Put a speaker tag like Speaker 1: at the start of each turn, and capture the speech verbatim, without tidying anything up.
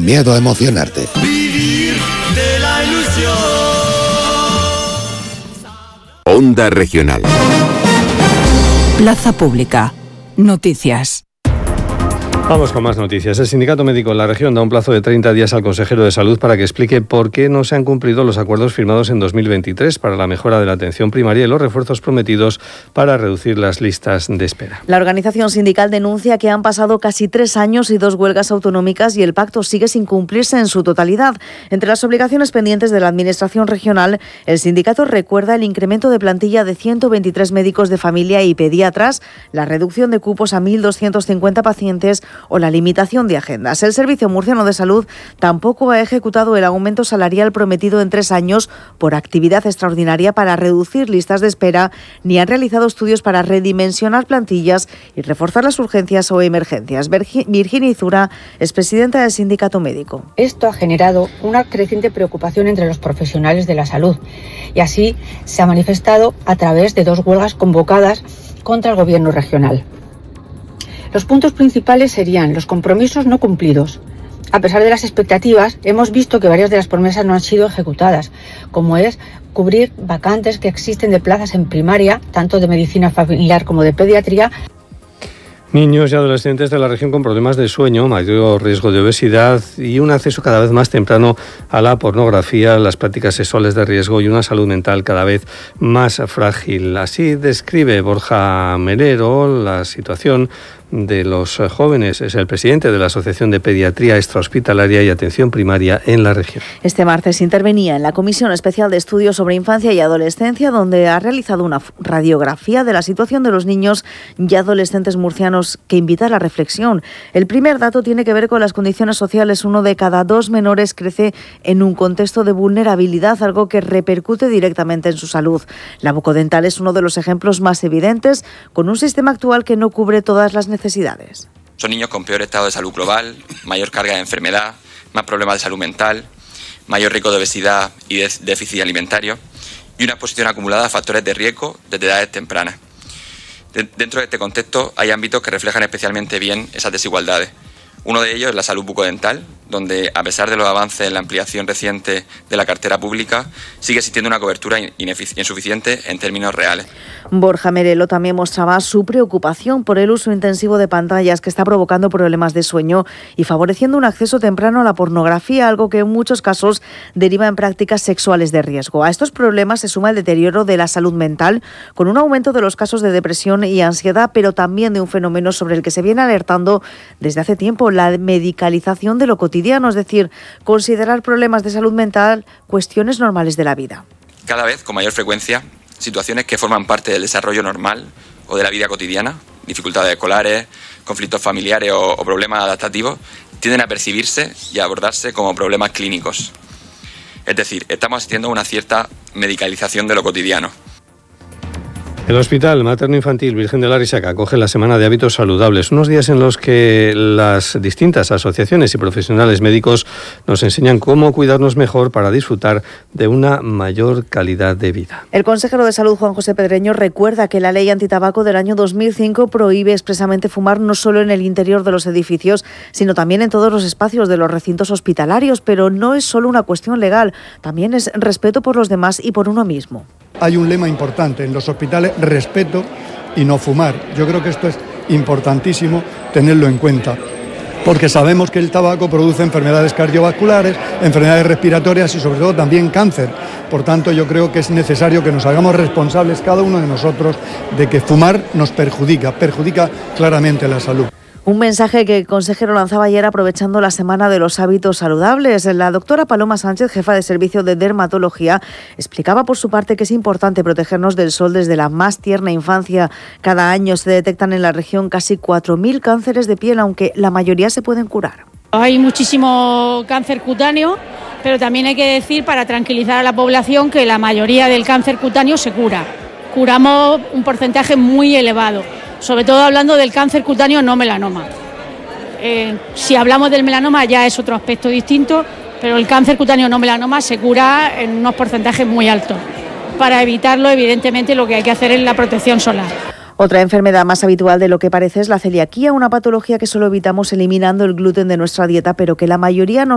Speaker 1: miedo a emocionarte.
Speaker 2: Vivir de la ilusión.
Speaker 1: Onda Regional.
Speaker 3: Plaza Pública. Noticias.
Speaker 4: Vamos con más noticias. El Sindicato Médico en la región da un plazo de treinta días al consejero de Salud para que explique por qué no se han cumplido los acuerdos firmados en dos mil veintitrés para la mejora de la atención primaria y los refuerzos prometidos para reducir las listas de espera.
Speaker 5: La organización sindical denuncia que han pasado casi tres años y dos huelgas autonómicas y el pacto sigue sin cumplirse en su totalidad. Entre las obligaciones pendientes de la Administración regional, el sindicato recuerda el incremento de plantilla de ciento veintitrés médicos de familia y pediatras, la reducción de cupos a mil doscientos cincuenta pacientes o la limitación de agendas. El Servicio Murciano de Salud tampoco ha ejecutado el aumento salarial prometido en tres años por actividad extraordinaria para reducir listas de espera, ni han realizado estudios para redimensionar plantillas y reforzar las urgencias o emergencias. Virginia Izura es presidenta del Sindicato Médico.
Speaker 6: Esto ha generado una creciente preocupación entre los profesionales de la salud y así se ha manifestado a través de dos huelgas convocadas contra el Gobierno regional. Los puntos principales serían los compromisos no cumplidos. A pesar de las expectativas, hemos visto que varias de las promesas no han sido ejecutadas, como es cubrir vacantes que existen de plazas en primaria, tanto de medicina familiar como de pediatría.
Speaker 4: Niños y adolescentes de la región con problemas de sueño, mayor riesgo de obesidad y un acceso cada vez más temprano a la pornografía, las prácticas sexuales de riesgo y una salud mental cada vez más frágil. Así describe Borja Melero la situación de los jóvenes. Es el presidente de la Asociación de Pediatría Extrahospitalaria y Atención Primaria en la región.
Speaker 5: Este martes intervenía en la Comisión Especial de Estudios sobre Infancia y Adolescencia, donde ha realizado una radiografía de la situación de los niños y adolescentes murcianos que invita a la reflexión. El primer dato tiene que ver con las condiciones sociales. Uno de cada dos menores crece en un contexto de vulnerabilidad, algo que repercute directamente en su salud. La bucodental es uno de los ejemplos más evidentes, con un sistema actual que no cubre todas las necesidades. necesidades.
Speaker 7: Son niños con peor estado de salud global, mayor carga de enfermedad, más problemas de salud mental, mayor riesgo de obesidad y de déficit alimentario y una exposición acumulada a factores de riesgo desde edades tempranas. De- dentro de este contexto hay ámbitos que reflejan especialmente bien esas desigualdades. Uno de ellos es la salud bucodental, donde, a pesar de los avances en la ampliación reciente de la cartera pública, sigue existiendo una cobertura inefic- insuficiente en términos reales.
Speaker 5: Borja Melero también mostraba su preocupación por el uso intensivo de pantallas que está provocando problemas de sueño y favoreciendo un acceso temprano a la pornografía, algo que en muchos casos deriva en prácticas sexuales de riesgo. A estos problemas se suma el deterioro de la salud mental, con un aumento de los casos de depresión y ansiedad, pero también de un fenómeno sobre el que se viene alertando desde hace tiempo, la medicalización de lo cotidiano, es decir, considerar problemas de salud mental cuestiones normales de la vida.
Speaker 7: Cada vez con mayor frecuencia, situaciones que forman parte del desarrollo normal o de la vida cotidiana, dificultades escolares, conflictos familiares o, o problemas adaptativos, tienden a percibirse y a abordarse como problemas clínicos. Es decir, estamos asistiendo a una cierta medicalización de lo cotidiano.
Speaker 4: El Hospital Materno-Infantil Virgen de la Risaca acoge la Semana de Hábitos Saludables, unos días en los que las distintas asociaciones y profesionales médicos nos enseñan cómo cuidarnos mejor para disfrutar de una mayor calidad de vida.
Speaker 5: El consejero de Salud, Juan José Pedreño, recuerda que la ley antitabaco del año dos mil cinco prohíbe expresamente fumar no solo en el interior de los edificios, sino también en todos los espacios de los recintos hospitalarios, pero no es solo una cuestión legal, también es respeto por los demás y por uno mismo.
Speaker 8: Hay un lema importante en los hospitales: respeto y no fumar. Yo creo que esto es importantísimo tenerlo en cuenta, porque sabemos que el tabaco produce enfermedades cardiovasculares, enfermedades respiratorias y sobre todo también cáncer. Por tanto, yo creo que es necesario que nos hagamos responsables cada uno de nosotros de que fumar nos perjudica, perjudica claramente la salud.
Speaker 5: Un mensaje que el consejero lanzaba ayer aprovechando la Semana de los Hábitos Saludables. La doctora Paloma Sánchez, jefa de servicio de dermatología, explicaba por su parte que es importante protegernos del sol desde la más tierna infancia. Cada año se detectan en la región casi cuatro mil cánceres de piel, aunque la mayoría se pueden curar.
Speaker 9: Hay muchísimo cáncer cutáneo, pero también hay que decir, para tranquilizar a la población, que la mayoría del cáncer cutáneo se cura. Curamos un porcentaje muy elevado, sobre todo hablando del cáncer cutáneo no melanoma. Eh, si hablamos del melanoma ya es otro aspecto distinto, pero el cáncer cutáneo no melanoma se cura en unos porcentajes muy altos. Para evitarlo, evidentemente, lo que hay que hacer es la protección solar.
Speaker 5: Otra enfermedad más habitual de lo que parece es la celiaquía, una patología que solo evitamos eliminando el gluten de nuestra dieta, pero que la mayoría no